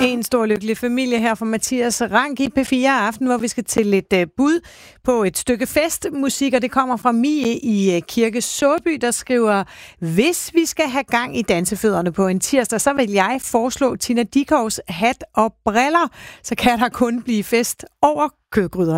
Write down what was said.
En stor lykkelig familie her fra Mathias Rank i P4 Aften, hvor vi skal til et bud på et stykke festmusik, og det kommer fra Mie i Kirke Såby, der skriver: hvis vi skal have gang i dansefødderne på en tirsdag, så vil jeg foreslå Tina Dickows Hat og briller, så kan der kun blive fest over kødgryderne.